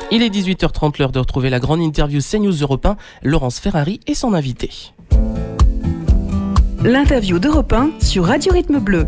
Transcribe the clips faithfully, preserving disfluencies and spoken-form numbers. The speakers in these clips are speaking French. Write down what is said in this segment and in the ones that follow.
Il est dix-huit heures trente, l'heure de retrouver la grande interview CNews Europe un, Laurence Ferrari et son invité. L'interview d'Europe un sur Radio Rythme Bleu.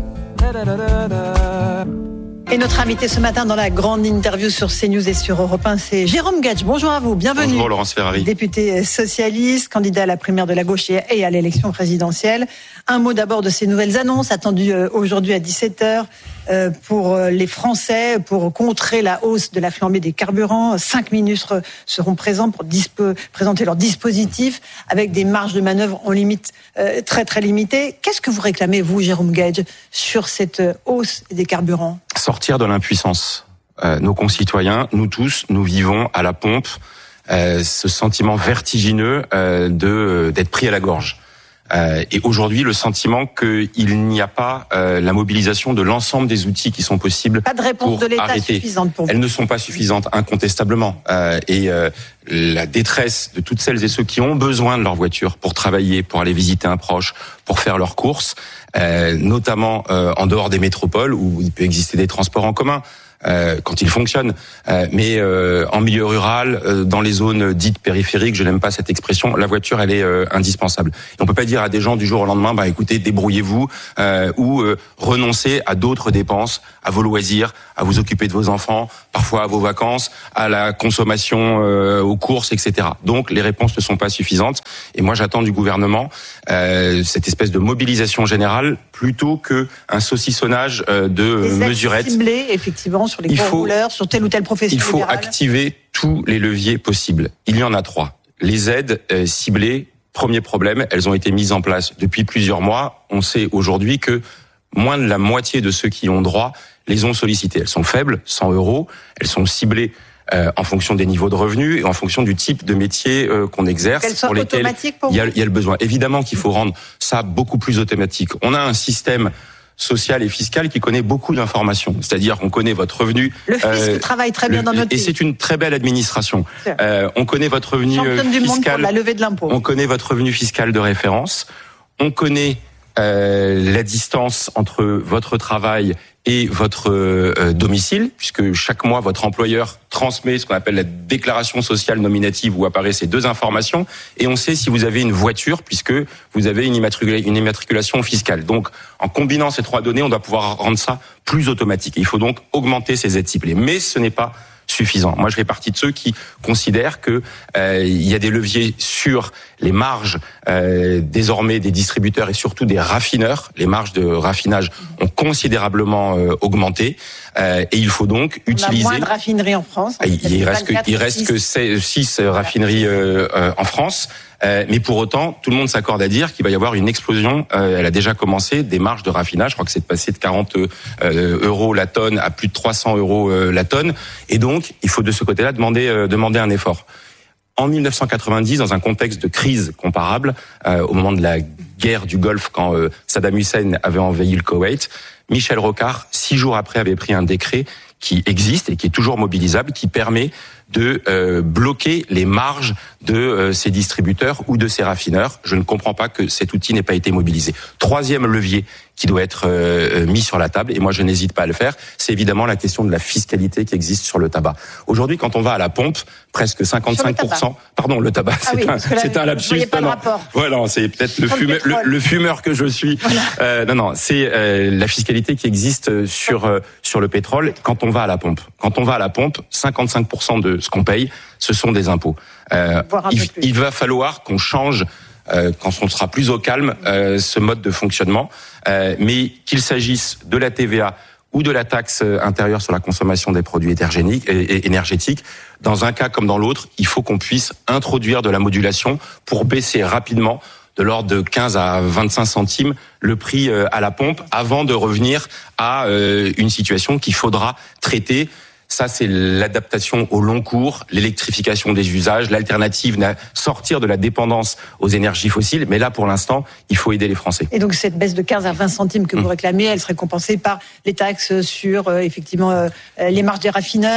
Et notre invité ce matin dans la grande interview sur CNews et sur Europe un, c'est Jérôme Guedj. Bonjour à vous, bienvenue. Bonjour Laurence Ferrari. Député socialiste, candidat à la primaire de la gauche et à l'élection présidentielle. Un mot d'abord de ces nouvelles annonces attendues aujourd'hui à dix-sept heures pour les Français, pour contrer la hausse de la flambée des carburants. Cinq ministres seront présents pour dispo- présenter leur dispositif avec des marges de manœuvre en limite euh, très très limitées. Qu'est-ce que vous réclamez, vous, Jérôme Guedj, sur cette hausse des carburants ? Sortir de l'impuissance. Euh, nos concitoyens, nous tous, nous vivons à la pompe euh, ce sentiment vertigineux euh, de d'être pris à la gorge. Euh, et aujourd'hui, le sentiment qu'il n'y a pas euh, la mobilisation de l'ensemble des outils qui sont possibles. Pas de réponse pour de l'État arrêter. suffisante pour vous. Elles ne sont pas suffisantes, incontestablement. Euh, et euh, la détresse de toutes celles et ceux qui ont besoin de leur voiture pour travailler, pour aller visiter un proche, pour faire leurs courses, euh, notamment euh, en dehors des métropoles où il peut exister des transports en commun. Euh, quand ils fonctionnent, euh, mais euh, en milieu rural, euh, dans les zones dites périphériques, je n'aime pas cette expression, la voiture elle est euh, indispensable. Et on peut pas dire à des gens du jour au lendemain, bah écoutez, débrouillez-vous euh, ou euh, renoncez à d'autres dépenses, à vos loisirs, à vous occuper de vos enfants, parfois à vos vacances, à la consommation, euh, aux courses, et cetera. Donc les réponses ne sont pas suffisantes. Et moi j'attends du gouvernement euh, cette espèce de mobilisation générale plutôt que un saucissonnage euh, de Les aides mesurettes. Ciblées, effectivement, sur les Il gros faut- rouleurs, sur telle ou telle profession Il faut libérale. activer tous les leviers possibles. Il y en a trois. Les aides euh, ciblées, premier problème, elles ont été mises en place depuis plusieurs mois. On sait aujourd'hui que moins de la moitié de ceux qui ont droit les ont sollicitées. Elles sont faibles, cent euros. Elles sont ciblées euh, en fonction des niveaux de revenus et en fonction du type de métier euh, qu'on exerce. Qu'elles soient pour lesquels automatiques pour il y a, vous il y a le besoin. Évidemment qu'il faut rendre ça beaucoup plus automatique. On a un système social et fiscal qui connaît beaucoup d'informations. C'est-à-dire qu'on connaît votre revenu. Le fisc euh, travaille très bien le- dans notre Et pays. c'est une très belle administration. C'est Euh, on connaît votre revenu euh, Championne du monde pour fiscal. la levée de l'impôt. On connaît votre revenu fiscal de référence. On connaît euh, la distance entre votre travail et votre euh, domicile, puisque chaque mois, votre employeur transmet ce qu'on appelle la déclaration sociale nominative où apparaissent ces deux informations, et on sait si vous avez une voiture, puisque vous avez une, immatricula- une immatriculation fiscale. Donc, en combinant ces trois données, on doit pouvoir rendre ça plus automatique. Il faut donc augmenter ces aides ciblées. Mais ce n'est pas suffisant. Moi, je fais partie de ceux qui considèrent que euh, il y a des leviers sur les marges euh, désormais des distributeurs et surtout des raffineurs. Les marges de raffinage ont considérablement euh, augmenté euh, et il faut donc On a utiliser. moins de raffineries en France. Ah, Il, il reste que, il reste que six. six raffineries euh, euh, en France. Euh, mais pour autant, tout le monde s'accorde à dire qu'il va y avoir une explosion. Euh, elle a déjà commencé des marges de raffinage. Je crois que c'est de passer de quarante euh, euros la tonne à plus de trois cents euros euh, la tonne. Et donc, il faut de ce côté-là demander euh, demander un effort. En mille neuf cent quatre-vingt-dix, dans un contexte de crise comparable, euh, au moment de la guerre du Golfe, quand euh, Saddam Hussein avait envahi le Koweït, Michel Rocard, six jours après, avait pris un décret qui existe et qui est toujours mobilisable, qui permet de euh, bloquer les marges de euh, ces distributeurs ou de ces raffineurs. Je ne comprends pas que cet outil n'ait pas été mobilisé. Troisième levier qui doit être euh, mis sur la table, et moi je n'hésite pas à le faire, c'est évidemment la question de la fiscalité qui existe sur le tabac. Aujourd'hui, quand on va à la pompe, presque cinquante-cinq pour cent... Pardon, le tabac, Ah c'est oui, un, parce que là, c'est un vous lapsus. voyez pas non, le non. rapport. Voilà, c'est peut-être le, Sur le fumeur, le, pétrole. le fumeur que je suis. Voilà. Euh, non, non, c'est euh, la fiscalité qui existe sur euh, sur le pétrole quand on va à la pompe. Quand on va à la pompe, cinquante-cinq pour cent de ce qu'on paye, ce sont des impôts. Euh, Voire un peu il, plus. il va falloir qu'on change, euh, quand on sera plus au calme, euh, ce mode de fonctionnement. Euh, mais qu'il s'agisse de la T V A ou de la taxe intérieure sur la consommation des produits énergéniques, et, et énergétiques, dans un cas comme dans l'autre, il faut qu'on puisse introduire de la modulation pour baisser rapidement de l'ordre de quinze à vingt-cinq centimes le prix euh, à la pompe avant de revenir à euh, une situation qu'il faudra traiter. Ça, c'est l'adaptation au long cours, l'électrification des usages, l'alternative, sortir de la dépendance aux énergies fossiles. Mais là, pour l'instant, il faut aider les Français. Et donc cette baisse de quinze à vingt centimes que vous réclamez, elle serait compensée par les taxes sur euh, effectivement euh, les marges des raffineurs,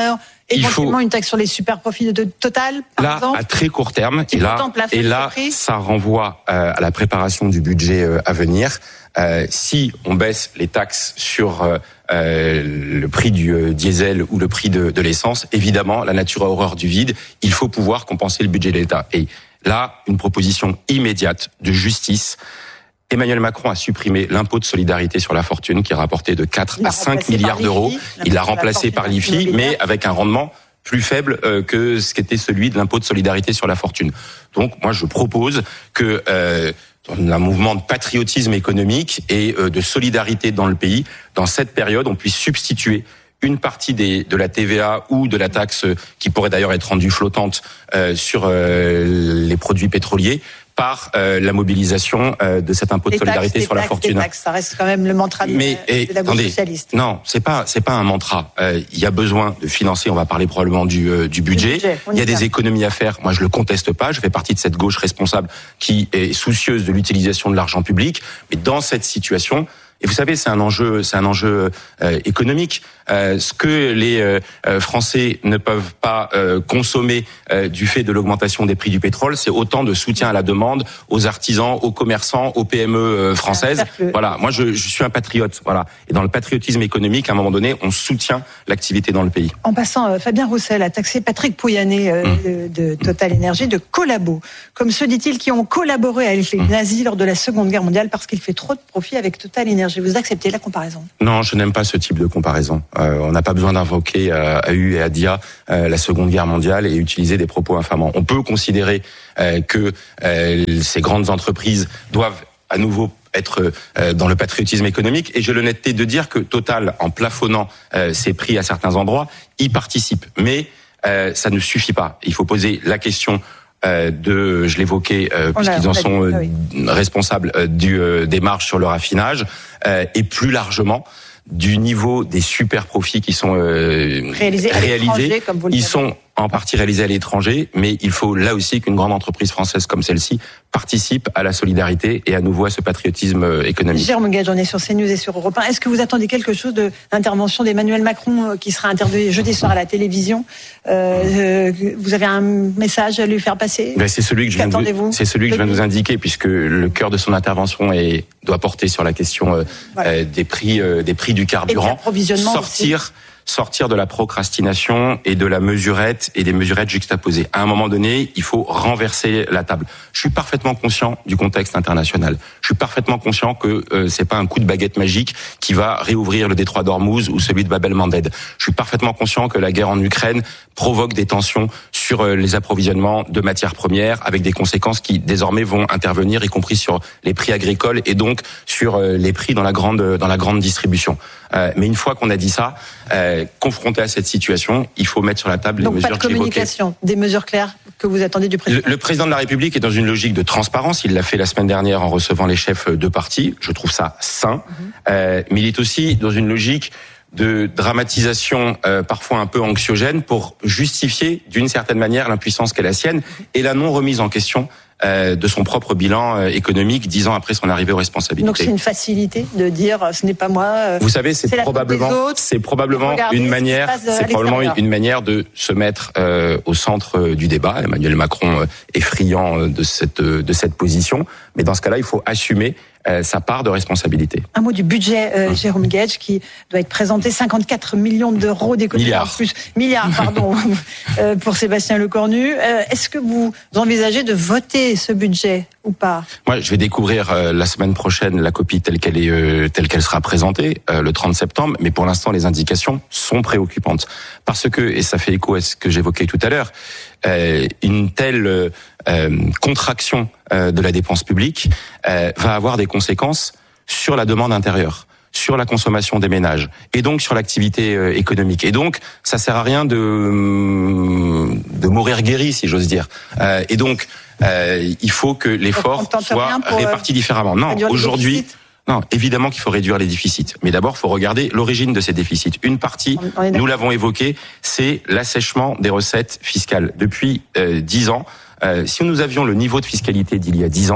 Éventuellement faut... une taxe sur les super profits de Total, par là, exemple. À très court terme, et là, et là, ça renvoie euh, à la préparation du budget euh, à venir. Euh, si on baisse les taxes sur euh, euh, le prix du euh, diesel ou le prix de, de l'essence, évidemment, la nature a horreur du vide. Il faut pouvoir compenser le budget de l'État. Et là, une proposition immédiate de justice. Emmanuel Macron a supprimé l'impôt de solidarité sur la fortune qui rapportait de quatre à cinq milliards d'euros. Il l'a remplacé par l'I F I, mais avec un rendement plus faible euh, que ce qu'était celui de l'impôt de solidarité sur la fortune. Donc, moi, je propose que euh, dans un mouvement de patriotisme économique et euh, de solidarité dans le pays, dans cette période, on puisse substituer une partie des, de la T V A ou de la taxe qui pourrait d'ailleurs être rendue flottante euh, sur euh, les produits pétroliers par euh, la mobilisation euh, de cet impôt de solidarité sur la fortune. Taxes, ça reste quand même le mantra de, Mais, et, de la gauche attendez, socialiste. Non, c'est pas c'est pas un mantra. Euh, il y a besoin de financer. On va parler probablement du euh, du budget. budget il y a des économies à faire. Moi, je le conteste pas. Je fais partie de cette gauche responsable qui est soucieuse de l'utilisation de l'argent public. Mais dans cette situation. Et vous savez, c'est un enjeu, c'est un enjeu euh, économique. Euh, ce que les euh, Français ne peuvent pas euh, consommer euh, du fait de l'augmentation des prix du pétrole, c'est autant de soutien à la demande aux artisans, aux commerçants, aux P M E euh, françaises. Que... Voilà, moi je, je suis un patriote. Voilà, et dans le patriotisme économique, à un moment donné, on soutient l'activité dans le pays. En passant, euh, Fabien Roussel a taxé Patrick Pouyanné euh, mmh. de, de Total Énergie de collabo, comme ceux, dit-il, qui ont collaboré avec les nazis mmh. lors de la Seconde Guerre mondiale parce qu'il fait trop de profit avec Total Énergie. Vous acceptez la comparaison? Non, je n'aime pas ce type de comparaison. Euh, on n'a pas besoin d'invoquer euh, A U et A D I A euh, la Seconde Guerre mondiale et utiliser des propos infamants. On peut considérer euh, que euh, ces grandes entreprises doivent à nouveau être euh, dans le patriotisme économique, et j'ai l'honnêteté de dire que Total, en plafonnant euh, ses prix à certains endroits, y participe. Mais euh, ça ne suffit pas. Il faut poser la question Euh, de, je l'évoquais, euh, puisqu'ils en sont euh, oui. responsables euh, du, euh, des marges sur le raffinage, euh, et plus largement du niveau des super profits qui sont euh, réalisés. réalisés. Comme vous le Ils savez. sont en partie réalisés à l'étranger, mais il faut là aussi qu'une grande entreprise française comme celle-ci participe à la solidarité et à nouveau à ce patriotisme économique. Jérôme Gage, on est sur CNews et sur Europe un. Est-ce que vous attendez quelque chose de l'intervention d'Emmanuel Macron qui sera interviewé jeudi soir à la télévision? euh, Vous avez un message à lui faire passer? Ben c'est celui que je viens de vous, c'est celui que je viens de vous indiquer, puisque le cœur de son intervention est, doit porter sur la question euh, voilà. euh, des prix, euh, des prix du carburant. Sortir. Aussi. sortir de la procrastination et de la mesurette et des mesurettes juxtaposées. À un moment donné, il faut renverser la table. Je suis parfaitement conscient du contexte international. Je suis parfaitement conscient que euh, c'est pas un coup de baguette magique qui va réouvrir le détroit d'Ormuz ou celui de Bab el-Mandeb. Je suis parfaitement conscient que la guerre en Ukraine provoque des tensions sur euh, les approvisionnements de matières premières, avec des conséquences qui désormais vont intervenir, y compris sur les prix agricoles et donc sur euh, les prix dans la grande dans la grande distribution. Euh, mais une fois qu'on a dit ça, euh, confronté à cette situation, il faut mettre sur la table donc les mesures que j'évoquais. Donc pas de communication, des mesures claires que vous attendez du président. Le, le président de la République est dans une logique de transparence. Il l'a fait la semaine dernière en recevant les chefs de parti. Je trouve ça sain. Mm-hmm. Euh, mais il est aussi dans une logique de dramatisation euh, parfois un peu anxiogène pour justifier d'une certaine manière l'impuissance qu'est la sienne et la non remise en question Euh, de son propre bilan euh, économique dix ans après son arrivée aux responsabilités. Donc c'est une facilité de dire ce n'est pas moi. Euh, Vous savez, c'est, c'est probablement, autres, c'est probablement une manière, c'est probablement une, une manière de se mettre euh, au centre du débat. Emmanuel Macron euh, est friand de cette de cette position, mais dans ce cas-là, il faut assumer euh, sa part de responsabilité. Un mot du budget, euh, hum. Jérôme Gage, qui doit être présenté cinquante-quatre millions d'euros d'économies en plus, milliards, pardon, euh, pour Sébastien Lecornu. Euh, est-ce que vous envisagez de voter ce budget ou pas? Moi, je vais découvrir euh, la semaine prochaine la copie telle qu'elle est, euh, telle qu'elle sera présentée euh, le trente septembre. Mais pour l'instant, les indications sont préoccupantes parce que, et ça fait écho à ce que j'évoquais tout à l'heure, euh, une telle euh, contraction euh, de la dépense publique euh, va avoir des conséquences sur la demande intérieure, sur la consommation des ménages et donc sur l'activité euh, économique. Et donc, ça sert à rien de de mourir guéri, si j'ose dire. Euh, et donc, euh, il faut que l'effort soit réparti différemment. Non, aujourd'hui, non, évidemment qu'il faut réduire les déficits. Mais d'abord, il faut regarder l'origine de ces déficits. Une partie, nous l'avons évoqué, c'est l'assèchement des recettes fiscales. Depuis euh, dix ans, euh, si nous avions le niveau de fiscalité d'il y a dix ans,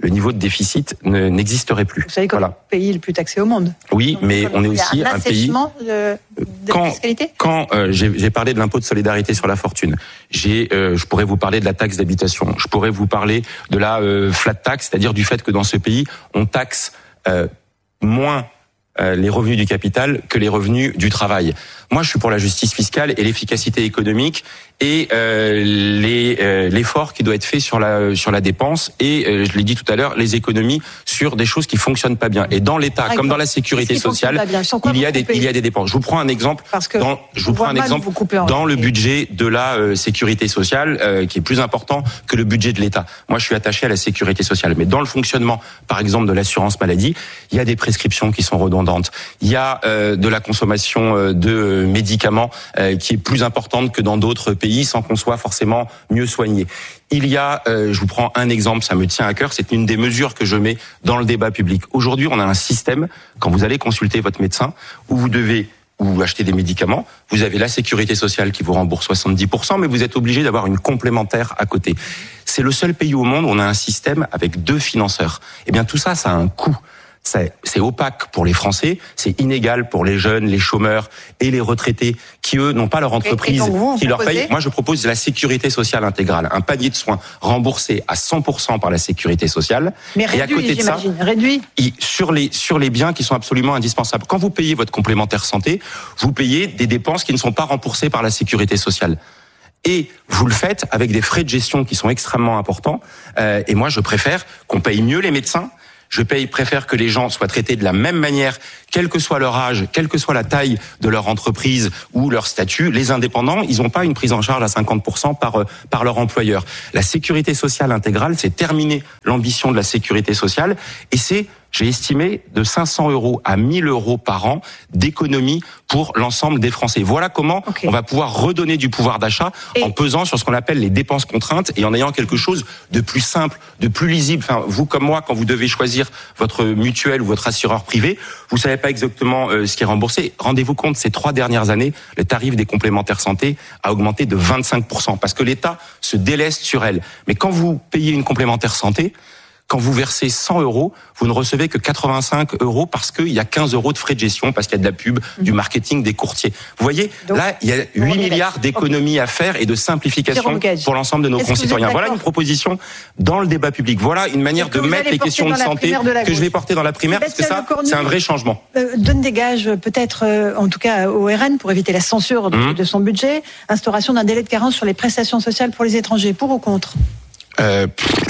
le niveau de déficit ne, n'existerait plus. Vous savez qu'on voilà. est le pays le plus taxé au monde. Oui, donc, mais on est aussi un, un pays... de, de quand, fiscalité quand euh, j'ai, j'ai parlé de l'impôt de solidarité sur la fortune, j'ai, euh, je pourrais vous parler de la taxe d'habitation, je pourrais vous parler de la euh, flat tax, c'est-à-dire du fait que dans ce pays, on taxe euh, moins euh, les revenus du capital que les revenus du travail. Moi, je suis pour la justice fiscale et l'efficacité économique et euh, les, euh, l'effort qui doit être fait sur la sur la dépense et euh, je l'ai dit tout à l'heure, les économies sur des choses qui fonctionnent pas bien. Et dans l'État, ah, comme dans la sécurité sociale, il y a des il y a des dépenses. Je vous prends un exemple. Parce que dans, je vous prends un exemple dans le budget de la euh, sécurité sociale euh, qui est plus important que le budget de l'État. Moi, je suis attaché à la sécurité sociale, mais dans le fonctionnement, par exemple, de l'assurance maladie, il y a des prescriptions qui sont redondantes. Il y a euh, de la consommation euh, de médicaments euh, qui est plus importante que dans d'autres pays sans qu'on soit forcément mieux soigné. Il y a, euh, je vous prends un exemple, ça me tient à cœur, c'est une des mesures que je mets dans le débat public. Aujourd'hui, on a un système, quand vous allez consulter votre médecin, où vous devez ou acheter des médicaments, vous avez la sécurité sociale qui vous rembourse soixante-dix pour cent, mais vous êtes obligé d'avoir une complémentaire à côté. C'est le seul pays au monde où on a un système avec deux financeurs. Eh bien, tout ça, ça a un coût. C'est, c'est opaque pour les Français, c'est inégal pour les jeunes, les chômeurs et les retraités qui, eux, n'ont pas leur entreprise vous, qui leur paye. Moi, je propose la sécurité sociale intégrale, un panier de soins remboursé à cent pour cent par la sécurité sociale. Mais réduit, et à côté de ça, réduit. sur les, sur les biens qui sont absolument indispensables. Quand vous payez votre complémentaire santé, vous payez des dépenses qui ne sont pas remboursées par la sécurité sociale. Et vous le faites avec des frais de gestion qui sont extrêmement importants. Euh, et moi, je préfère qu'on paye mieux les médecins. Je paye, préfère que les gens soient traités de la même manière, quel que soit leur âge, quelle que soit la taille de leur entreprise ou leur statut. Les indépendants, ils n'ont pas une prise en charge à cinquante pour cent par par leur employeur. La sécurité sociale intégrale, c'est terminer l'ambition de la sécurité sociale et c'est, j'ai estimé, de cinq cents euros à mille euros par an d'économie pour l'ensemble des Français. Voilà comment okay. on va pouvoir redonner du pouvoir d'achat et en pesant sur ce qu'on appelle les dépenses contraintes et en ayant quelque chose de plus simple, de plus lisible. Enfin, vous comme moi, quand vous devez choisir votre mutuelle ou votre assureur privé, vous savez pas exactement euh, ce qui est remboursé. Rendez-vous compte, ces trois dernières années, le tarif des complémentaires santé a augmenté de vingt-cinq pour cent parce que l'État se déleste sur elle. Mais quand vous payez une complémentaire santé, quand vous versez cent euros, vous ne recevez que quatre-vingt-cinq euros parce qu'il y a quinze euros de frais de gestion, parce qu'il y a de la pub, mmh. du marketing, des courtiers. Vous voyez, donc, là, il y a huit milliards d'économies okay. à faire et de simplification pour l'ensemble de nos Est-ce concitoyens. Voilà une proposition dans le débat public. Voilà une manière de mettre les questions de santé de que je vais porter dans la primaire, parce que ça, c'est un vrai changement. Euh, donne des gages, peut-être, euh, en tout cas au R N, pour éviter la censure de, mmh. de son budget. Instauration d'un délai de carence sur les prestations sociales pour les étrangers. Pour ou contre ? Euh,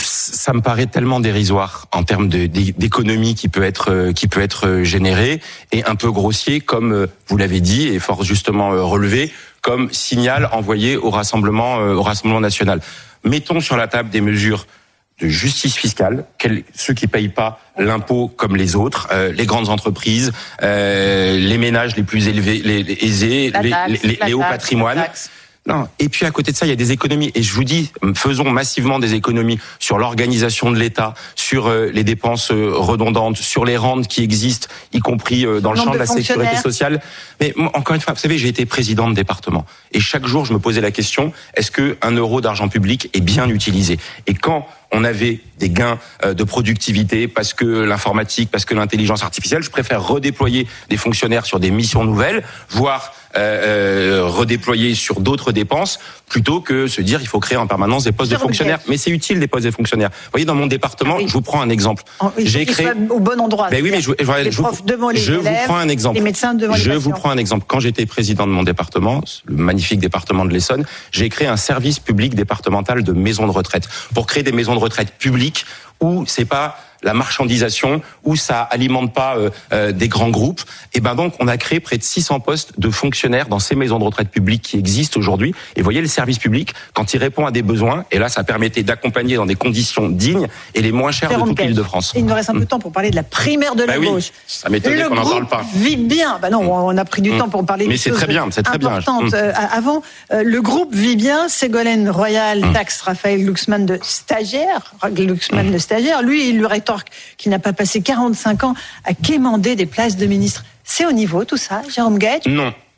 ça me paraît tellement dérisoire en termes de, d'économie qui peut être qui peut être générée et un peu grossier, comme vous l'avez dit et fort justement relevé, comme signal envoyé au rassemblement au rassemblement national. Mettons sur la table des mesures de justice fiscale, ceux qui payent pas l'impôt comme les autres, euh, les grandes entreprises, euh, les ménages les plus élevés, les, les aisés, taxe, les, les, les hauts patrimoines. Non. Et puis à côté de ça, il y a des économies. Et je vous dis, faisons massivement des économies sur l'organisation de l'État, sur euh, les dépenses euh, redondantes, sur les rentes qui existent, y compris euh, dans le champ de, de la sécurité sociale. Mais moi, encore une fois, vous savez, j'ai été président de département. Et chaque jour, je me posais la question, est-ce que un euro d'argent public est bien utilisé ? Et quand on avait des gains de productivité parce que l'informatique, parce que l'intelligence artificielle, je préfère redéployer des fonctionnaires sur des missions nouvelles, voire euh, euh, redéployer sur d'autres dépenses, plutôt que se dire il faut créer en permanence des postes de fonctionnaires. Mais c'est utile des postes de fonctionnaires. Vous voyez, dans mon département, oui. je vous prends un exemple. Il J'ai créé au bon endroit. Ben oui, mais je, je, les je, profs devant les je élèves, vous prends un exemple. Les médecins devant je les vous prends un exemple. Quand j'étais président de mon département, le magnifique département de l'Essonne, j'ai créé un service public départemental de maisons de retraite pour créer des maisons de retraite publiques où c'est pas la marchandisation, où ça alimente pas euh, euh, des grands groupes. Et ben donc on a créé près de six cents postes de fonctionnaires dans ces maisons de retraite publiques qui existent aujourd'hui. Et voyez, le service public, quand il répond à des besoins, et là ça permettait d'accompagner dans des conditions dignes et les moins chères de toute l'Île-de-France. Il nous reste un peu de temps pour parler de la primaire de la bah gauche. Oui, ça m'étonnait qu'on n'en parle pas. Vit bien. Bah non, on a pris du mmh. temps pour parler. Mais des c'est choses très bien, c'est très importantes. bien. Euh, avant, euh, le groupe vit bien. Ségolène Royal mmh. taxe Raphaël Glucksmann de stagiaire. Glucksmann mmh. de stagiaire. Lui, il lui rétorque qu'il n'a pas passé quarante-cinq ans à quémander des places de ministres. C'est au niveau, tout ça, Jérôme Guedj ? Non.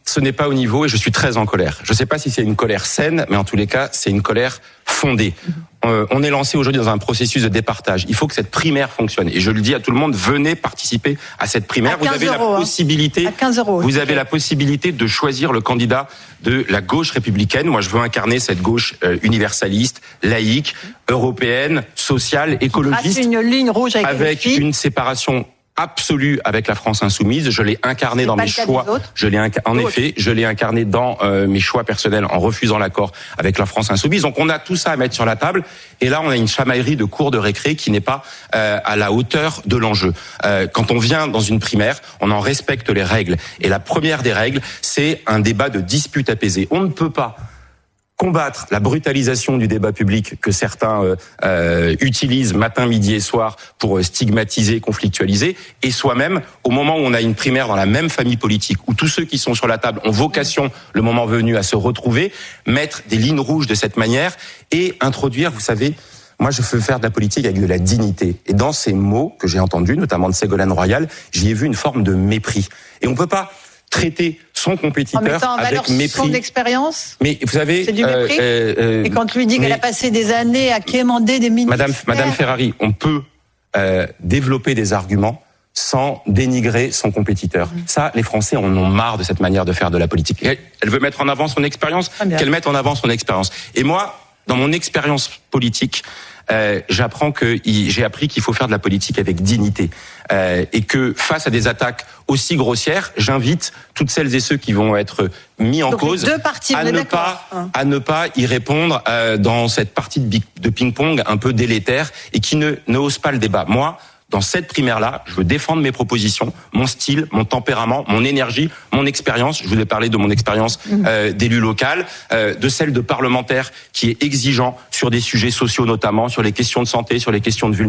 ce n'est pas au niveau et je suis très en colère. Je ne sais pas si c'est une colère saine, mais en tous les cas, c'est une colère fondée. Euh, on est lancé aujourd'hui dans un processus de départage. Il faut que cette primaire fonctionne. Et je le dis à tout le monde, venez participer à cette primaire. Vous avez euros, la possibilité, hein. à quinze euros, vous avez la possibilité de choisir le candidat de la gauche républicaine. Moi, je veux incarner cette gauche euh, universaliste, laïque, européenne, sociale, écologiste, une ligne rouge avec, avec une séparation absolue avec la France insoumise. Je l'ai incarné dans mes choix. Je l'ai inca- en effet, je l'ai incarné dans euh, mes choix personnels en refusant l'accord avec la France insoumise. Donc on a tout ça à mettre sur la table. Et là, on a une chamaillerie de cours de récré qui n'est pas euh, à la hauteur de l'enjeu. Euh, quand on vient dans une primaire, on en respecte les règles. Et la première des règles, c'est un débat de dispute apaisée. On ne peut pas combattre la brutalisation du débat public que certains euh, euh, utilisent matin, midi et soir pour stigmatiser, conflictualiser, et soi-même, au moment où on a une primaire dans la même famille politique, où tous ceux qui sont sur la table ont vocation, le moment venu, à se retrouver, mettre des lignes rouges de cette manière et introduire, vous savez, moi je veux faire de la politique avec de la dignité. Et dans ces mots que j'ai entendus, notamment de Ségolène Royal, j'y ai vu une forme de mépris. Et on peut pas traiter son compétiteur en avec mépris. Son expérience. Mais vous savez, c'est du mépris. Euh, euh, et quand lui dit mais, qu'elle a passé des années à quémander des ministères. Madame, Madame Ferrari, on peut euh, développer des arguments sans dénigrer son compétiteur. Mmh. Ça, les Français en ont marre de cette manière de faire de la politique. Elle, elle veut mettre en avant son expérience, qu'elle mette en avant son expérience. Et moi, dans mon expérience politique, Euh, j'apprends que j'ai appris qu'il faut faire de la politique avec dignité euh, et que face à des attaques aussi grossières, j'invite toutes celles et ceux qui vont être mis en Donc cause deux parties, à ne pas hein. à ne pas y répondre euh, dans cette partie de, de ping-pong un peu délétère et qui ne n'ose pas le débat. Moi, dans cette primaire-là, je veux défendre mes propositions, mon style, mon tempérament, mon énergie, mon expérience. Je vous ai parlé de mon expérience euh, d'élu local, euh, de celle de parlementaire qui est exigeant sur des sujets sociaux notamment, sur les questions de santé, sur les questions de vulnérabilité.